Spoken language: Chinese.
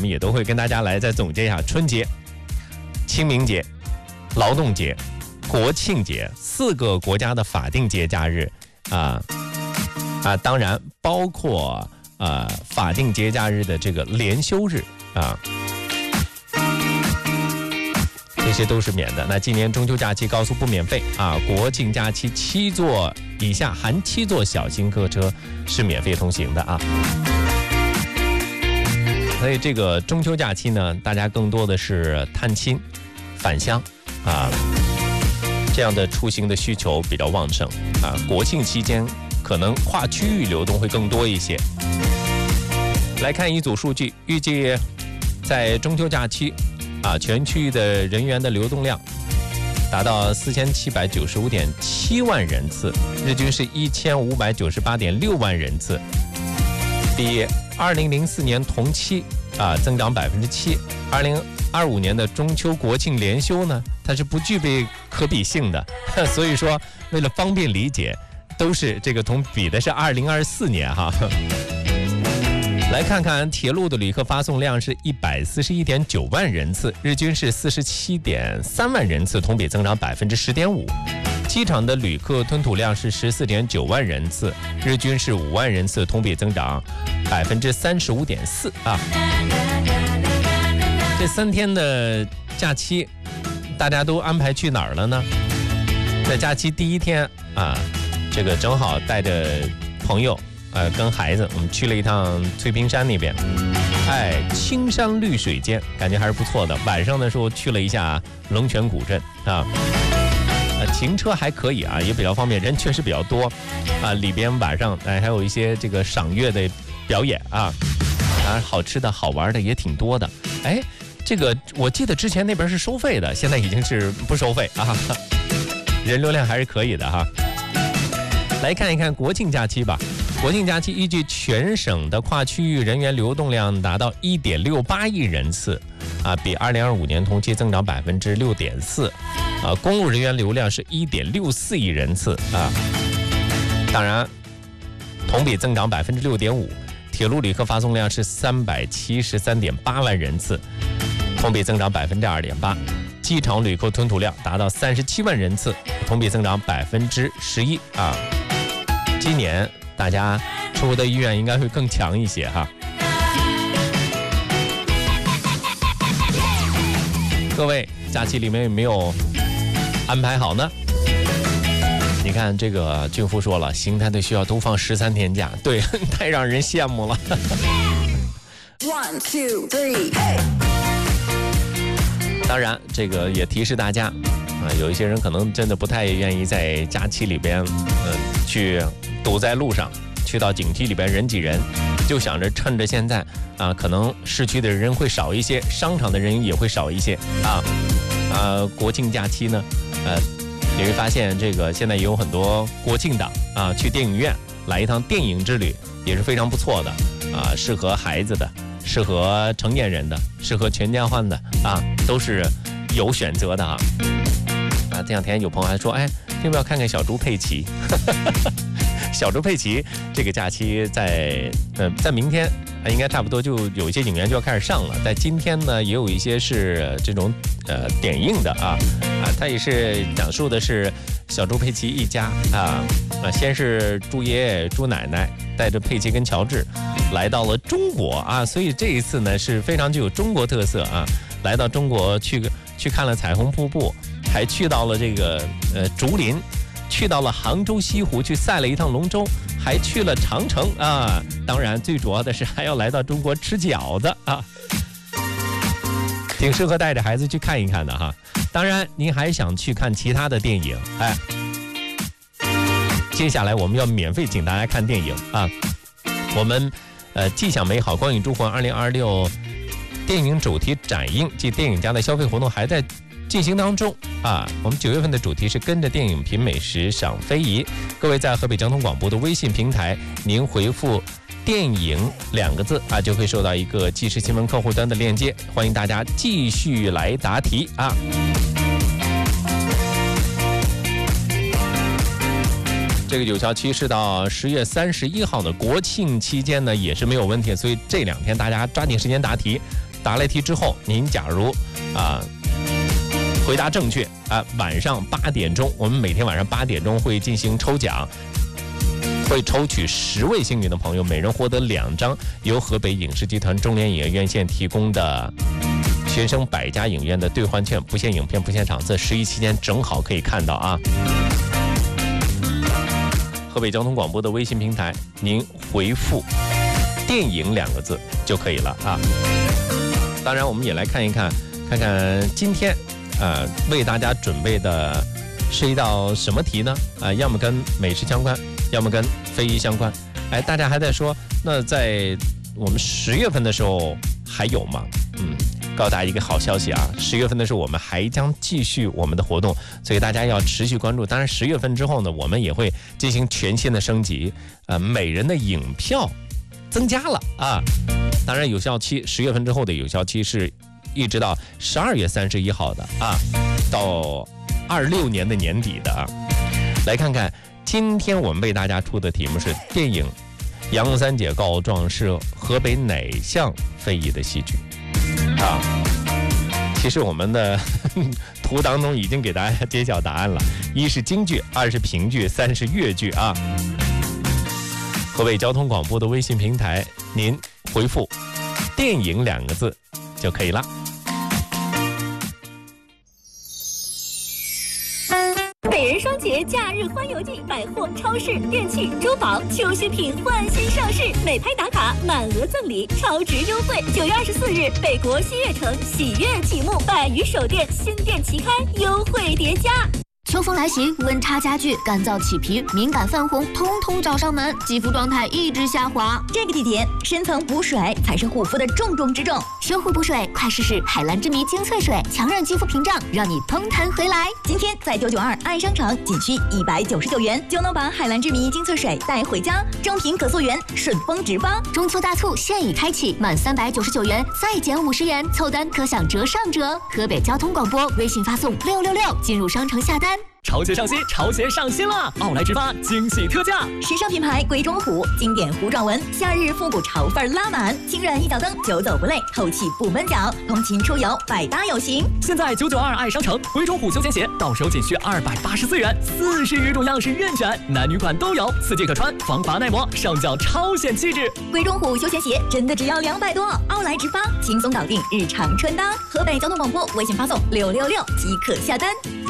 们也都会跟大家来再总结一下春节、清明节、劳动节、国庆节4个国家的法定节假日当然包括法定节假日的这个连休日这些都是免的。那今年中秋假期高速不免费国庆假期7座以下含7座小型客车是免费通行的所以这个中秋假期呢，大家更多的是探亲、返乡这样的出行的需求比较旺盛国庆期间可能跨区域流动会更多一些。来看一组数据，预计在中秋假期全区域的人员的流动量达到4795.7万人次，日均是1598.6万人次，比2004年同期增长7%。2025年的中秋国庆连休呢，它是不具备可比性的，所以说为了方便理解，都是这个比的是2024年来看看铁路的旅客发送量是141.9万人次，日均是47.3万人次，同比增长10.5%。机场的旅客吞吐量是14.9万人次，日均是5万人次，同比增长35.4%这3天的假期，大家都安排去哪儿了呢？在假期第1天这个正好带着朋友跟孩子，我们去了一趟翠屏山那边，青山绿水间，感觉还是不错的。晚上的时候去了一下龙泉古镇停车还可以也比较方便，人确实比较多里边晚上还有一些这个赏月的表演当然好吃的好玩的也挺多的。这个我记得之前那边是收费的，现在已经是不收费人流量还是可以的来看一看国庆假期吧。国庆假期预计全省的跨区域人员流动量达到1.68亿人次比2025年同期增长6.4%公路人员流量是1.64亿人次当然同比增长6.5%。铁路旅客发送量是373.8万人次，同比增长2.8%。机场旅客吞吐量达到37万人次，同比增长11%今年大家出国的意愿应该会更强一些各位假期里面有没有安排好呢？你看这个俊夫说了，邢台的学校都放13天假，对，太让人羡慕了。1, 2, 3, hey! 当然这个也提示大家有一些人可能真的不太愿意在假期里边去堵在路上，去到景区里边人挤人，就想着趁着现在可能市区的人会少一些，商场的人也会少一些国庆假期呢你会发现这个现在也有很多国庆档去电影院来一趟电影之旅也是非常不错的适合孩子的，适合成年人的，适合全家欢的都是有选择的这两天有朋友还说要不要看看小猪佩奇小猪佩奇这个假期在明天应该差不多就有一些影院就要开始上了，在今天呢也有一些是这种点映的它也是讲述的是小猪佩奇一家先是猪爷爷猪奶奶带着佩奇跟乔治来到了中国所以这一次呢是非常具有中国特色来到中国去看了彩虹瀑布，还去到了这个竹林，去到了杭州西湖去赛了一趟龙舟，还去了长城当然最主要的是还要来到中国吃饺子挺适合带着孩子去看一看的当然您还想去看其他的电影接下来我们要免费请大家看电影我们既享美好光影珠环2026电影主题展映及电影家的消费活动还在进行当中我们9月份的主题是跟着电影品美食赏非遗。各位在河北交通广播的微信平台，您回复电影2个字就会收到一个即时新闻客户端的链接，欢迎大家继续来答题这个有效期是到10月31号的国庆期间呢也是没有问题，所以这2天大家抓紧时间答题。 答了题之后，您假如回答正确晚上8点钟，我们每天晚上8点钟会进行抽奖，会抽取10位幸运的朋友，每人获得2张由河北影视集团中联影业院线提供的学生百家影院的兑换券，不限影片，不限场次，11期间正好可以看到啊。河北交通广播的微信平台，您回复“电影”2个字就可以了啊。当然，我们也来看看今天为大家准备的是一道什么题呢？要么跟美食相关，要么跟非遗相关。大家还在说，那在我们10月份的时候还有吗？告诉大家一个好消息啊！10月份的时候，我们还将继续我们的活动，所以大家要持续关注。当然，10月份之后呢，我们也会进行全新的升级，每人的影票增加了啊！当然，有效期10月份之后的有效期是一直到12月31号的啊，到26年的年底的啊。来看看今天我们为大家出的题目是电影《杨三姐告状》是河北哪项非遗的戏剧？其实我们的图当中已经给大家揭晓答案了，1是京剧，2是评剧，3是粤剧啊。河北交通广播的微信平台，您回复“电影”2个字就可以了。 北人双节假日欢游季，百货、超市、电器、珠宝、秋新品换新上市，美拍打卡满额赠礼，超值优惠。9月24日，北国新悦城喜悦启幕，100余手店新店齐开，优惠叠加。 秋风来袭，温差加剧，干燥起皮、敏感泛红，通通找上门，肌肤状态一直下滑。 这个季节，深层补水才是护肤的重中之重。 修护补水，快试试海蓝之谜精粹水，强韧肌肤屏障，让你蓬弹回来。 今天在992爱商场仅需199元就能把海蓝之谜精粹水带回家，正品可溯源，顺丰直发。 中秋大促现已开启，满399元再减50元，凑单可享折上折。河北交通广播微信发送666进入商城下单。 潮鞋上新，潮鞋上新了！奥莱直发惊喜特价， 时尚品牌鬼冢虎，经典糊状纹，夏日复古潮范拉满，轻软一脚蹬，久走不累，透气不闷脚，通勤出游百搭有型。 现在992爱商城鬼冢虎休闲鞋到手仅需284元，40余种样式任选，男女款都有，4季可穿，防滑耐磨，上脚超显气质。 鬼冢虎休闲鞋真的只要200多，奥莱直发轻松搞定日常穿搭。河北交通广播微信发送666即可下单。